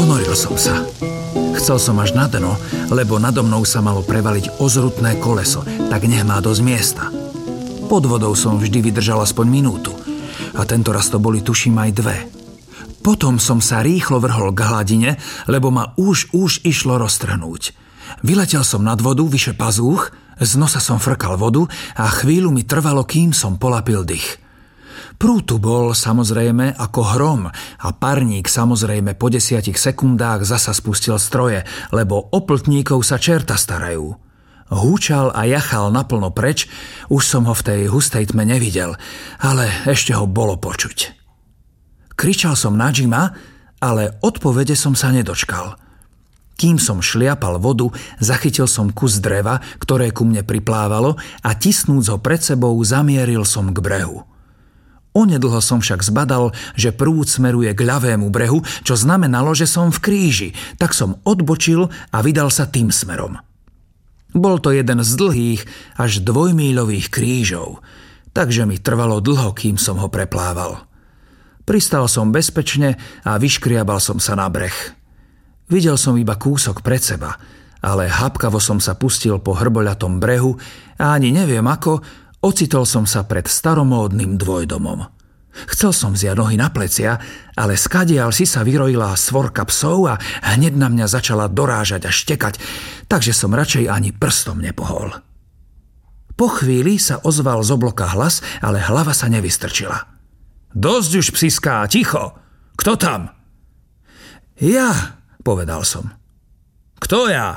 Ponoril som sa. Chcel som až na dno, lebo nado mnou sa malo prevaliť ozrutné koleso, tak nech má dosť miesta. Pod vodou som vždy vydržal aspoň minútu a tento raz to boli tuším aj 2. Potom som sa rýchlo vrhol k hladine, lebo ma už išlo roztrhnúť. Vyletel som nad vodu vyše pazúch, z nosa som frkal vodu a chvíľu mi trvalo, kým som polapil dych. Prúd tu bol samozrejme ako hrom a parník samozrejme po 10 sekundách zasa spustil stroje, lebo o pltníkov sa čerta starajú. Húčal a jachal naplno preč, už som ho v tej hustej tme nevidel, ale ešte ho bolo počuť. Kričal som na Jima, ale odpovede som sa nedočkal. Kým som šliapal vodu, zachytil som kus dreva, ktoré ku mne priplávalo a tisnúc ho pred sebou zamieril som k brehu. Onedlho som však zbadal, že prúd smeruje k ľavému brehu, čo znamenalo, že som v kríži, tak som odbočil a vydal sa tým smerom. Bol to jeden z dlhých, až 2-míľových krížov, takže mi trvalo dlho, kým som ho preplával. Pristal som bezpečne a vyškriabal som sa na breh. Videl som iba kúsok pred seba, ale hapkavo som sa pustil po hrboľatom brehu a ani neviem ako, ocitol som sa pred staromódnym dvojdomom. Chcel som vziať nohy na plecia, ale skadiaľ si sa vyrojila svorka psov a hneď na mňa začala dorážať a štekať, takže som radšej ani prstom nepohol. Po chvíli sa ozval z obloka hlas, ale hlava sa nevystrčila. Dosť už psiská, ticho! Kto tam? Ja, povedal som. Kto ja?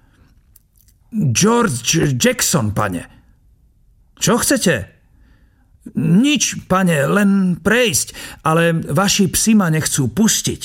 George Jackson, pane. Čo chcete? Nič, pane, len prejsť, ale vaši psi ma nechcú pustiť.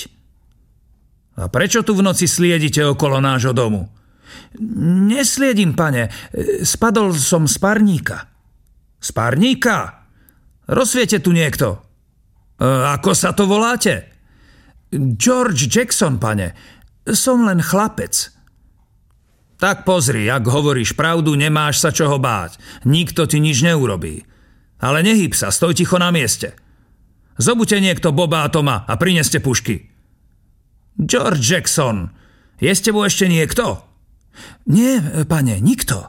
A prečo tu v noci sliedite okolo nášho domu? Nesliedím, pane, spadol som z parníka. Z parníka? Rozsviete tu niekto. Ako sa to voláte? George Jackson, pane, som len chlapec. Tak pozri, ak hovoríš pravdu, nemáš sa čoho báť. Nikto ti nič neurobí. Ale nehyb sa, stoj ticho na mieste. Zobute niekto Boba a Toma a prineste pušky. George Jackson, je s tebou ešte niekto? Nie, pane, nikto.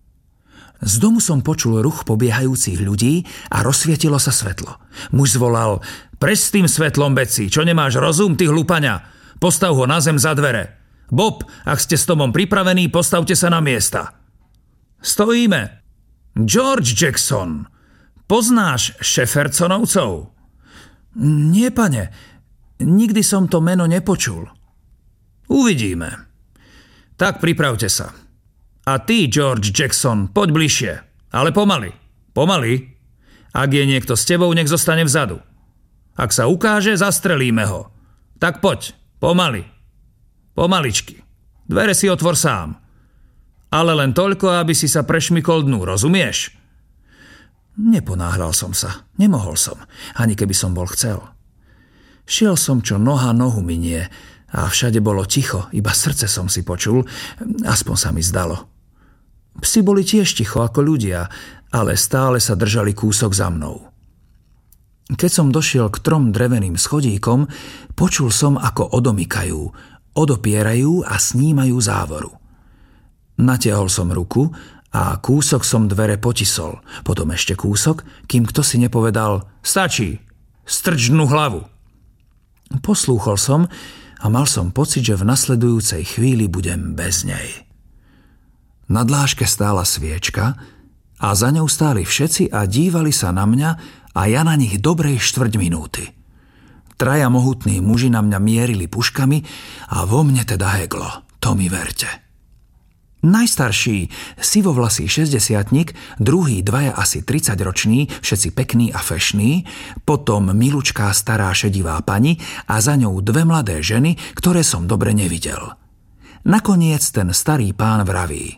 Z domu som počul ruch pobiehajúcich ľudí a rozsvietilo sa svetlo. Muž zvolal, preč s tým svetlom, Betsy, čo nemáš rozum, ty hlupania? Postav ho na zem za dvere. Bob, ak ste s Tomom pripravení, postavte sa na miesta. Stojíme. George Jackson, poznáš Šefersonovcov? Nie, pane, nikdy som to meno nepočul. Uvidíme. Tak pripravte sa. A ty, George Jackson, poď bližšie, ale pomaly. Pomaly. Ak je niekto s tebou, nech zostane vzadu. Ak sa ukáže, zastrelíme ho. Tak poď, pomaly. Pomaličky. Dvere si otvor sám. Ale len toľko, aby si sa prešmykol dnu, rozumieš? Neponáhľal som sa. Nemohol som, ani keby som bol chcel. Šiel som, čo noha nohu minie a všade bolo ticho, iba srdce som si počul, aspoň sa mi zdalo. Psi boli tiež ticho ako ľudia, ale stále sa držali kúsok za mnou. Keď som došiel k 3 dreveným schodíkom, počul som, ako odomykajú, odopierajú a snímajú závoru. Natiahol som ruku a kúsok som dvere potisol, potom ešte kúsok, kým kto si nepovedal stačí, strč dnu hlavu. Poslúchol som a mal som pocit, že v nasledujúcej chvíli budem bez nej. Na dláške stála sviečka a za ňou stáli všetci a dívali sa na mňa a ja na nich dobrej 4 minúty. 3 mohutní muži na mňa mierili puškami a vo mne teda heglo, to mi verte. Najstarší, sivovlasý 60-tnik, druhý 2 asi 30-roční, všetci pekní a fešní, potom milučká stará šedivá pani a za ňou 2 mladé ženy, ktoré som dobre nevidel. Nakoniec ten starý pán vraví.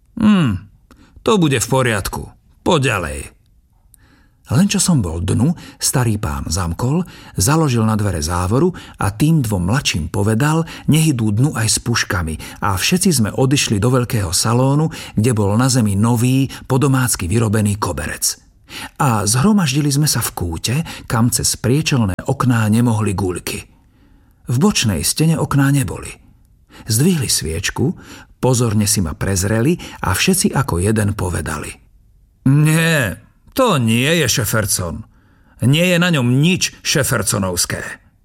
To bude v poriadku, poď ďalej. Len čo som bol dnu, starý pán zamkol, založil na dvere závoru a tým 2 mladším povedal, nech idú dnu aj s puškami a všetci sme odišli do veľkého salónu, kde bol na zemi nový, podomácky vyrobený koberec. A zhromaždili sme sa v kúte, kam cez priečelné okná nemohli guľky. V bočnej stene okná neboli. Zdvihli sviečku, pozorne si ma prezreli a všetci ako jeden povedali: Nie, to nie je Šeferson. Nie je na ňom nič šeferconovské.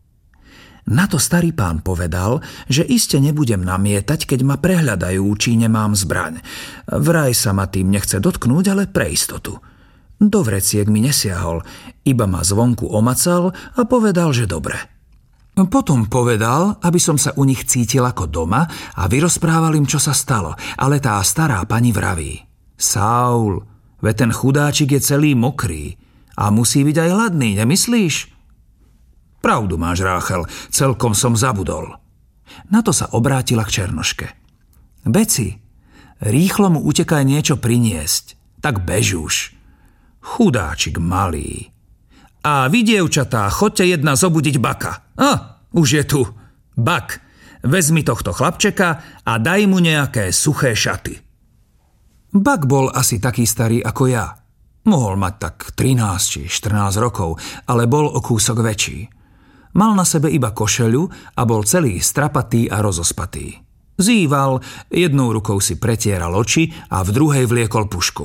Na to starý pán povedal, že iste nebudem namietať, keď ma prehľadajú, či nemám zbraň. Vraj sa ma tým nechce dotknúť, ale pre istotu. Do vreciek mi nesiahol, iba ma zvonku omacal a povedal, že dobre. Potom povedal, aby som sa u nich cítil ako doma a vyrozprával im, čo sa stalo, ale tá stará pani vraví: Saul, veď ten chudáčik je celý mokrý a musí byť aj hladný, nemyslíš? Pravdu máš, Ráchel, celkom som zabudol. Na to sa obrátila k Černoške. Beci, rýchlo mu utekaj niečo priniesť, tak bež už. Chudáčik malý. A vy, dievčatá, choďte jedna zobudiť Baka. Už je tu. Bak, vezmi tohto chlapčeka a daj mu nejaké suché šaty. Bak bol asi taký starý ako ja. Mohol mať tak 13 či 14 rokov, ale bol o kúsok väčší. Mal na sebe iba košeľu a bol celý strapatý a rozospatý. Zýval, jednou rukou si pretieral oči a v druhej vliekol pušku.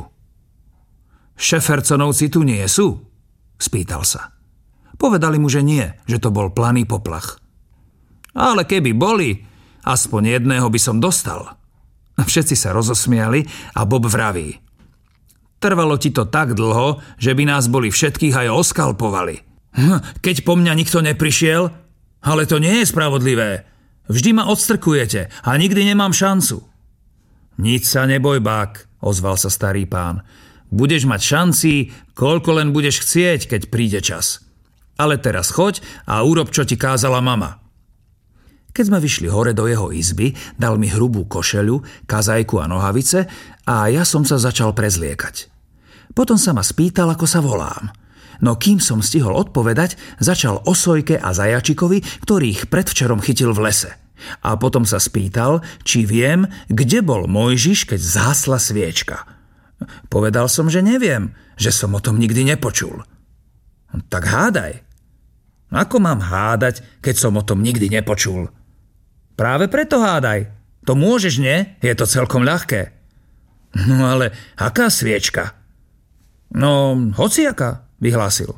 Šeferconovci tu nie sú? Spýtal sa. Povedali mu, že nie, že to bol planý poplach. Ale keby boli, aspoň jedného by som dostal. Všetci sa rozosmiali a Bob vraví: Trvalo ti to tak dlho, že by nás boli všetkých aj oskalpovali. Keď po mňa nikto neprišiel? Ale to nie je spravodlivé. Vždy ma odstrkujete a nikdy nemám šancu. Nič sa neboj, Bak, ozval sa starý pán. Budeš mať šanci, koľko len budeš chcieť, keď príde čas. Ale teraz choď a urob, čo ti kázala mama. Keď sme vyšli hore do jeho izby, dal mi hrubú košeľu, kazajku a nohavice a ja som sa začal prezliekať. Potom sa ma spýtal, ako sa volám. No kým som stihol odpovedať, začal o Sojke a Zajačikovi, ktorých predvčerom chytil v lese. A potom sa spýtal, či viem, kde bol Mojžiš, keď zhasla sviečka. Povedal som, že neviem, že som o tom nikdy nepočul. Tak hádaj. Ako mám hádať, keď som o tom nikdy nepočul? Práve preto hádaj. To môžeš, nie? Je to celkom ľahké. No ale aká sviečka? No, hociaká, vyhlásil.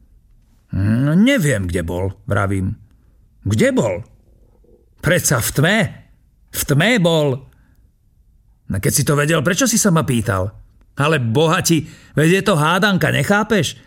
No, neviem, kde bol, vravím. Kde bol? Predsa v tme. V tme bol. No keď si to vedel, prečo si sa ma pýtal? Ale bohati, veď je to hádanka, nechápeš?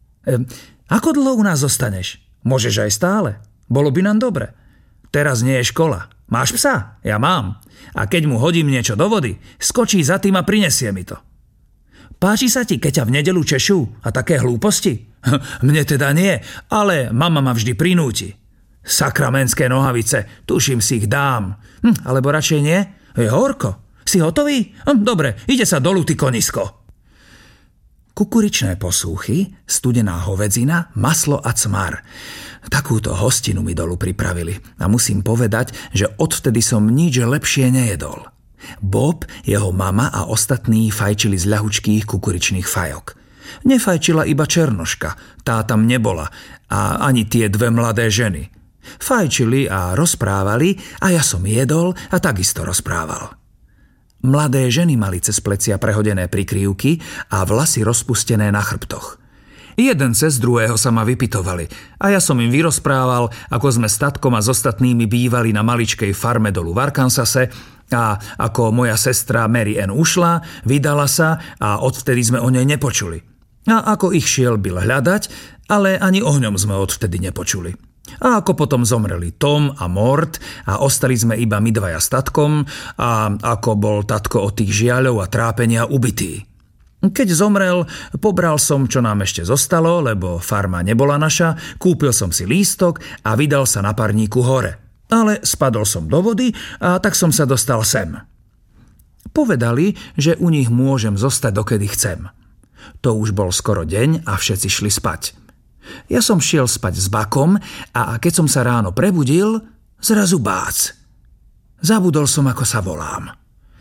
Ako dlho u nás zostaneš? Môžeš aj stále. Bolo by nám dobre. Teraz nie je škola. Máš psa? Ja mám. A keď mu hodím niečo do vody, skočí za tým a prinesie mi to. Páči sa ti, keď ťa v nedeľu češú a také hlúposti? Mne teda nie, ale mama ma vždy prinúti. Sakramenské nohavice, tuším si ich dám. Alebo radšej nie? Je horko. Si hotový? Dobre, ide sa dolu, ty konisko. Kukuričné posúchy, studená hovedzina, maslo a cmar. Takúto hostinu mi dolu pripravili a musím povedať, že odvtedy som nič lepšie nejedol. Bob, jeho mama a ostatní fajčili z ľahučkých kukuričných fajok. Nefajčila iba Černoška, tá tam nebola, a ani tie dve mladé ženy. Fajčili a rozprávali a ja som jedol a takisto rozprával. Mladé ženy mali cez plecia prehodené prikryvky a vlasy rozpustené na chrbtoch. Jeden cez druhého sa ma vypytovali a ja som im vyrozprával, ako sme s tatkom a s ostatnými bývali na maličkej farme dolu v Arkansase a ako moja sestra Mary Ann ušla, vydala sa a odvtedy sme o nej nepočuli. A ako ich šiel Bill hľadať, ale ani o ňom sme odvtedy nepočuli. A ako potom zomreli Tom a Mort a ostali sme iba my dvaja s tatkom a ako bol tatko od tých žiaľov a trápenia ubitý. Keď zomrel, pobral som, čo nám ešte zostalo, lebo farma nebola naša, kúpil som si lístok a vydal sa na parníku hore. Ale spadol som do vody a tak som sa dostal sem. Povedali, že u nich môžem zostať dokedy chcem. To už bol skoro deň a všetci šli spať. Ja som šiel spať s Bakom a keď som sa ráno prebudil, zrazu bác. Zabudol som, ako sa volám.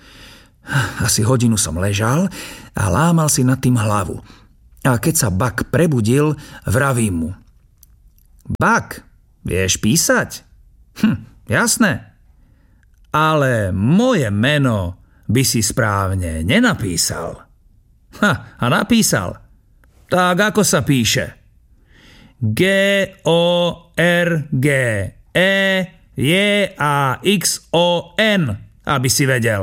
Asi hodinu som ležal a lámal si nad tým hlavu. A keď sa Bak prebudil, vravím mu: Bak, vieš písať? Jasné. Ale moje meno by si správne nenapísal. A napísal. Tak ako sa píše? Georgejackson, aby si vedel.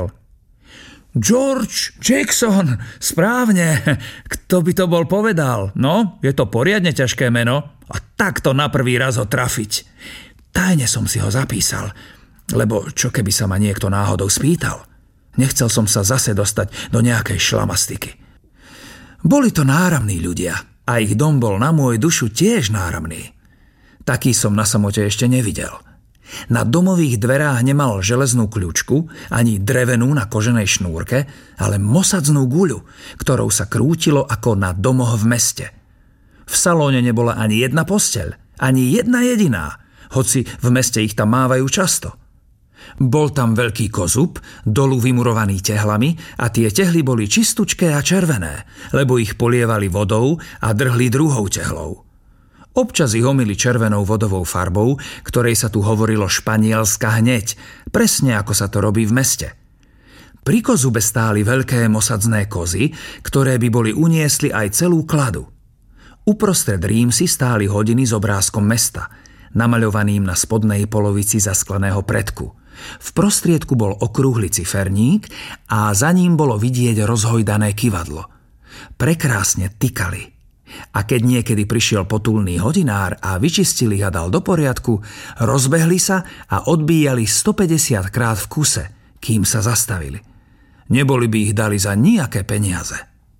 George Jackson, správne. Kto by to bol povedal? No, je to poriadne ťažké meno a takto na prvý raz ho trafiť. Tajne som si ho zapísal, lebo čo keby sa ma niekto náhodou spýtal? Nechcel som sa zase dostať do nejakej šlamastiky. Boli to náramní ľudia a ich dom bol na môj dušu tiež náramný. Taký som na samote ešte nevidel. Na domových dverách nemal železnú kľúčku ani drevenú na koženej šnúrke, ale mosadzanú guľu, ktorou sa krútilo ako na domoch v meste. V salóne nebola ani jedna posteľ, ani jedna jediná, hoci v meste ich tam mávajú často. Bol tam veľký kozub, dolu vymurovaný tehlami a tie tehly boli čistučké a červené, lebo ich polievali vodou a drhli druhou tehlou. Občas ich omyli červenou vodovou farbou, ktorej sa tu hovorilo španielska hneď, presne ako sa to robí v meste. Pri kozube stáli veľké mosadzné kozy, ktoré by boli uniesli aj celú kladu. Uprostred rímsy stáli hodiny s obrázkom mesta, namaľovaným na spodnej polovici zaskleného predku. V prostriedku bol okrúhly ciferník a za ním bolo vidieť rozhojdané kyvadlo. Prekrásne tykali. A keď niekedy prišiel potulný hodinár a vyčistil ich a dal do poriadku, rozbehli sa a odbíjali 150 krát v kuse, kým sa zastavili. Neboli by ich dali za nejaké peniaze.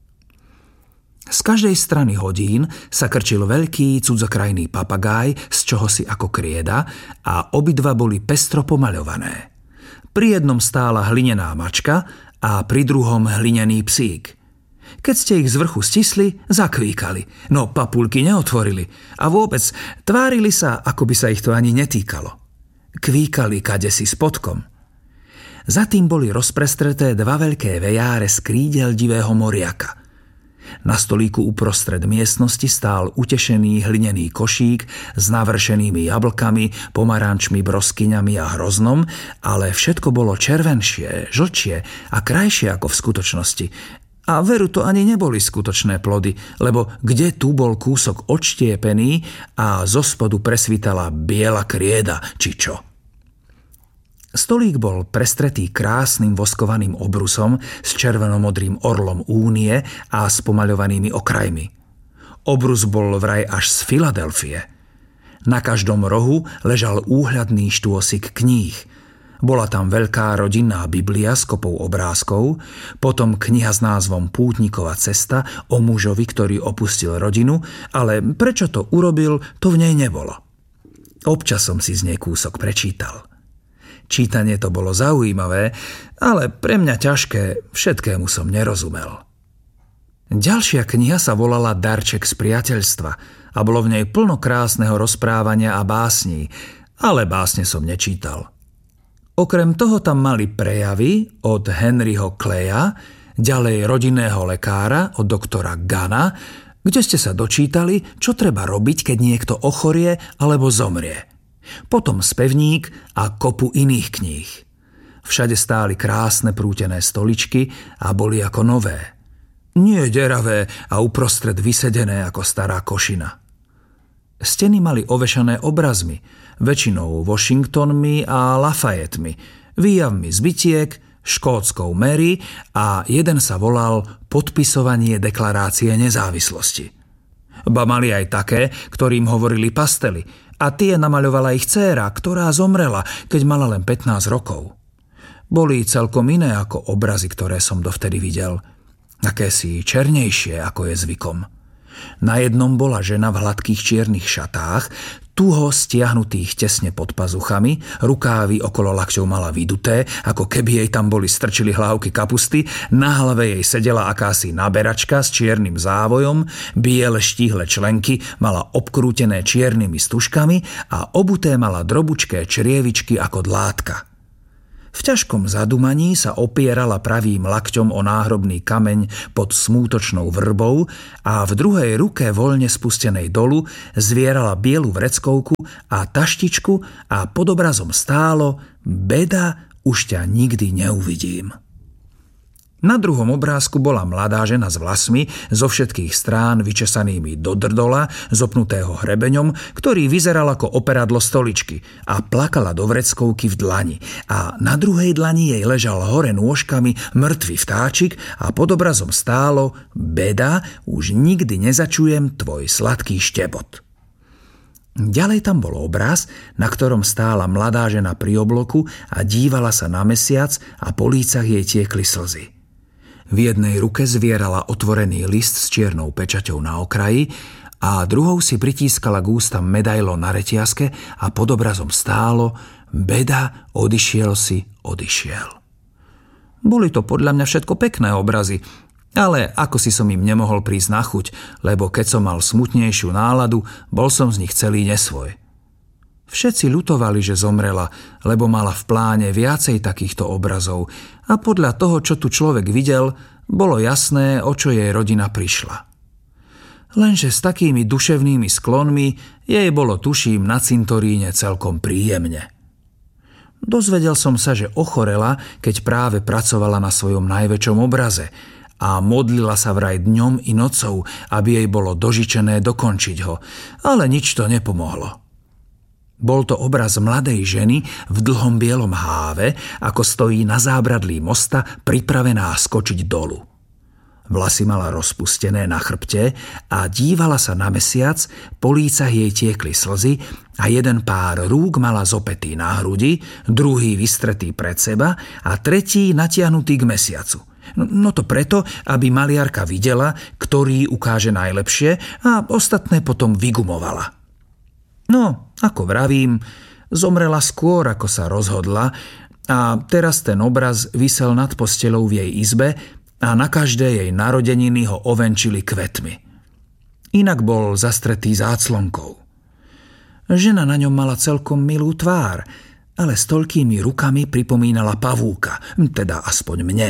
Z každej strany hodín sa krčil veľký cudzokrajný papagáj z čohosi ako krieda a obidva boli pestro pomaľované. Pri jednom stála hlinená mačka a pri druhom hlinený psík. Keď ste ich z vrchu stisli, zakvíkali, no papulky neotvorili a vôbec tvárili sa, ako by sa ich to ani netýkalo. Kvíkali kadesi spodkom. Za tým boli rozprestreté dva veľké vejáre z krídel divého moriaka. Na stolíku uprostred miestnosti stál utešený hlinený košík s navršenými jablkami, pomarančmi, broskyňami a hroznom, ale všetko bolo červenšie, žlčie a krajšie ako v skutočnosti. A veru to ani neboli skutočné plody, lebo kde tu bol kúsok odštiepený a zo spodu presvítala biela krieda, či čo. Stolík bol prestretý krásnym voskovaným obrusom s červenomodrým orlom Únie a s pomaľovanými okrajmi. Obrus bol vraj až z Filadelfie. Na každom rohu ležal úhľadný štôsik kníh. Bola tam veľká rodinná Biblia s kopou obrázkov, potom kniha s názvom Pútnikova cesta o mužovi, ktorý opustil rodinu, ale prečo to urobil, to v nej nebolo. Občas som si z nej kúsok prečítal. Čítanie to bolo zaujímavé, ale pre mňa ťažké, všetkému som nerozumel. Ďalšia kniha sa volala Darček z priateľstva a bolo v nej plno krásneho rozprávania a básní, ale básne som nečítal. Okrem toho tam mali prejavy od Henryho Claya, ďalej rodinného lekára od doktora Gana, kde ste sa dočítali, čo treba robiť, keď niekto ochorie alebo zomrie. Potom spevník a kopu iných kníh. Všade stáli krásne prútené stoličky a boli ako nové. Nie deravé a uprostred vysedené ako stará košina. Steny mali ovešané obrazmi, väčšinou Washingtonmi a Lafayettemi, výjavmi z bitiek, škótskou Mary a jeden sa volal Podpisovanie deklarácie nezávislosti. Ba mali aj také, ktorým hovorili pastely, a tie namaľovala ich dcéra, ktorá zomrela, keď mala len 15 rokov. Boli celkom iné ako obrazy, ktoré som dovtedy videl. Akési černejšie, ako je zvykom. Na jednom bola žena v hladkých čiernych šatách, tuho stiahnutých tesne pod pazuchami, rukávy okolo lakťov mala vyduté, ako keby jej tam boli strčili hlávky kapusty, na hlave jej sedela akási naberačka s čiernym závojom, biele štíhle členky mala obkrútené čiernymi stužkami a obuté mala drobučké črievičky ako dlátka. V ťažkom zadumaní sa opierala pravým lakťom o náhrobný kameň pod smútočnou vrbou a v druhej ruke voľne spustenej dolu zvierala bielu vreckovku a taštičku a pod obrazom stálo: Beda, už ťa nikdy neuvidím. Na druhom obrázku bola mladá žena s vlasmi zo všetkých strán vyčesanými do drdola, zopnutého hrebeňom, ktorý vyzeral ako operadlo stoličky, a plakala do vreckovky v dlani. A na druhej dlani jej ležal hore nôžkami mŕtvy vtáčik a pod obrazom stálo: Beda, už nikdy nezačujem tvoj sladký štebot. Ďalej tam bol obraz, na ktorom stála mladá žena pri obloku a dívala sa na mesiac a po lícach jej tiekli slzy. V jednej ruke zvierala otvorený list s čiernou pečaťou na okraji a druhou si pritískala k ústam medailón na reťazke a pod obrazom stálo: Beda, odišiel. Boli to podľa mňa všetko pekné obrazy, ale ako si som im nemohol prísť na chuť, lebo keď som mal smutnejšiu náladu, bol som z nich celý nesvoj. Všetci ľutovali, že zomrela, lebo mala v pláne viacej takýchto obrazov a podľa toho, čo tu človek videl, bolo jasné, o čo jej rodina prišla. Lenže s takými duševnými sklonmi jej bolo, tuším, na cintoríne celkom príjemne. Dozvedel som sa, že ochorela, keď práve pracovala na svojom najväčšom obraze a modlila sa vraj dňom i nocou, aby jej bolo dožičené dokončiť ho, ale nič to nepomohlo. Bol to obraz mladej ženy v dlhom bielom háve, ako stojí na zábradlí mosta pripravená skočiť dolu. Vlasy mala rozpustené na chrbte a dívala sa na mesiac, po lícach jej tiekli slzy a jeden pár rúk mala zopätý na hrudi, druhý vystretý pred seba a tretí natiahnutý k mesiacu. No to preto, aby maliarka videla, ktorý ukáže najlepšie a ostatné potom vygumovala. No, ako vravím, zomrela skôr, ako sa rozhodla, a teraz ten obraz visel nad posteľou v jej izbe a na každé jej narodeniny ho ovenčili kvetmi. Inak bol zastretý záclonkou. Žena na ňom mala celkom milú tvár, ale s toľkými rukami pripomínala pavúka, teda aspoň mne.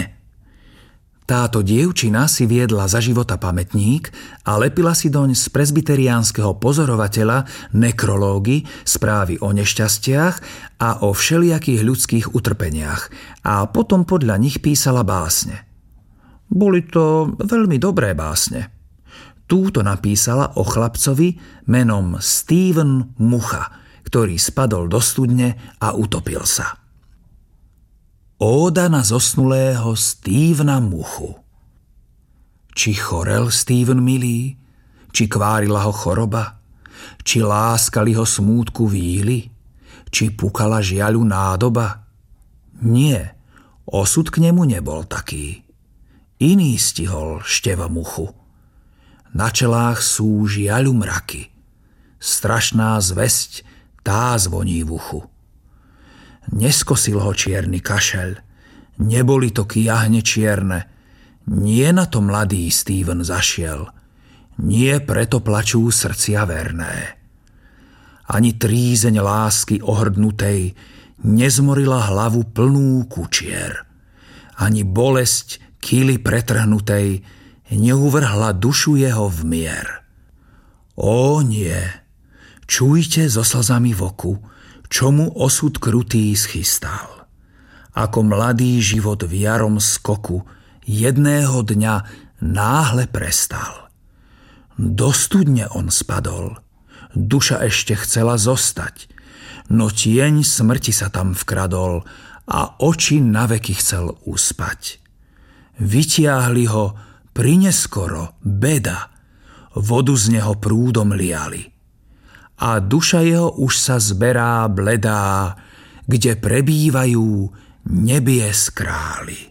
Táto dievčina si viedla za života pamätník a lepila si doň z presbyteriánskeho pozorovateľa nekrológy, správy o nešťastiach a o všelijakých ľudských utrpeniach a potom podľa nich písala básne. Boli to veľmi dobré básne. Túto napísala o chlapcovi menom Steven Mucha, ktorý spadol do studne a utopil sa. Óda na zosnulého Stevena Muchu. Či chorel Steven milý, či kvárila ho choroba, či láskali ho smútku víly, či pukala žiaľu nádoba? Nie, osud k nemu nebol taký. Iný stihol Števa Muchu. Na čelách sú žiaľu mraky. Strašná zvesť, tá zvoní v uchu. Neskosil ho čierny kašeľ, neboli to kiahne čierne, nie na to mladý Steven zašiel, nie preto plačú srdcia verné. Ani trízeň lásky ohrdnutej nezmorila hlavu plnú kučier, ani bolesť kýly pretrhnutej neuvrhla dušu jeho v mier. Ó nie, čujte so slzami v oku, čomu osud krutý schystal. Ako mladý život v jarom skoku jedného dňa náhle prestal. Do studne on spadol, duša ešte chcela zostať, no tieň smrti sa tam vkradol a oči naveky chcel uspať. Vytiahli ho prineskoro, beda, vodu z neho prúdom liali. A duša jeho už sa zberá bledá, kde prebývajú nebies králi.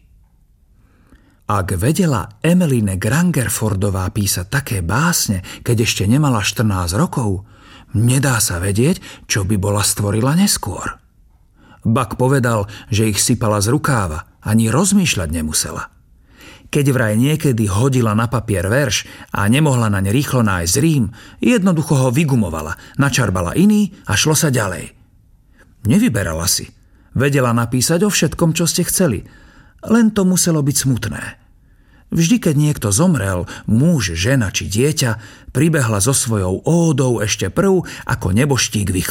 Ak vedela Emmeline Grangerfordová písať také básne, keď ešte nemala 14 rokov, nedá sa vedieť, čo by bola stvorila neskôr. Buck povedal, že ich sypala z rukáva, ani rozmýšľať nemusela. Keď vraj niekedy hodila na papier verš a nemohla naň rýchlo nájsť rím, jednoducho ho vygumovala, načarbala iný a šlo sa ďalej. Nevyberala si. Vedela napísať o všetkom, čo ste chceli. Len to muselo byť smutné. Vždy, keď niekto zomrel, muž, žena či dieťa, pribehla so svojou ódou ešte prv, ako neboštík vychrol.